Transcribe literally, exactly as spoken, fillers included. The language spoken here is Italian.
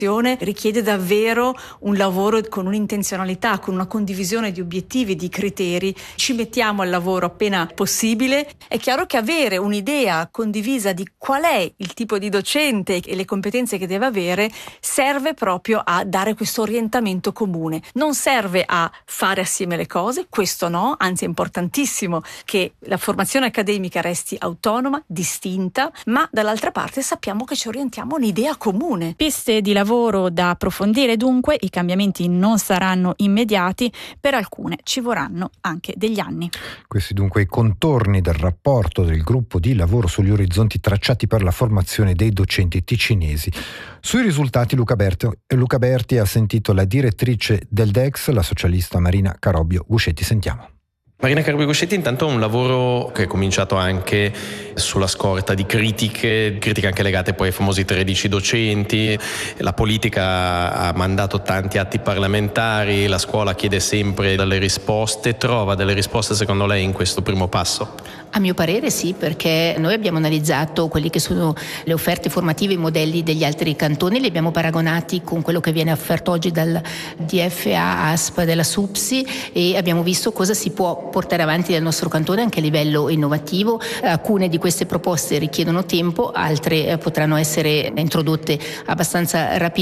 richiede davvero un lavoro con un'intenzionalità, con una condivisione di obiettivi, di criteri. Ci mettiamo al lavoro appena possibile. È chiaro che avere un'idea condivisa di qual è il tipo di docente e le competenze che deve avere serve proprio a dare questo orientamento comune. Non serve a fare assieme le cose, questo no, anzi è importantissimo che la formazione accademica resti autonoma, distinta, ma dall'altra parte sappiamo che ci orientiamo a un'idea comune. Piste di lavoro da approfondire, dunque i cambiamenti non saranno immediati, per alcune ci vorranno anche degli anni. Questi dunque i contorni del rapporto del gruppo di lavoro sugli orizzonti tracciati per la formazione dei docenti ticinesi. Sui risultati Luca Berti, Luca Berti ha sentito la direttrice del D E X, la socialista Marina Carobbio Guscetti. Sentiamo. Marina Carobbio Guscetti intanto è un lavoro che è cominciato anche sulla scorta di critiche, critiche anche legate poi ai famosi tredici docenti. La politica ha mandato tanti atti parlamentari, la scuola chiede sempre delle risposte. Trova delle risposte secondo lei in questo primo passo? A mio parere sì, perché noi abbiamo analizzato quelli che sono le offerte formative, i modelli degli altri cantoni, li abbiamo paragonati con quello che viene offerto oggi dal D F A, A S P, della SUPSI, e abbiamo visto cosa si può portare avanti nel nostro cantone anche a livello innovativo. Alcune di queste proposte richiedono tempo, altre potranno essere introdotte abbastanza rapidamente.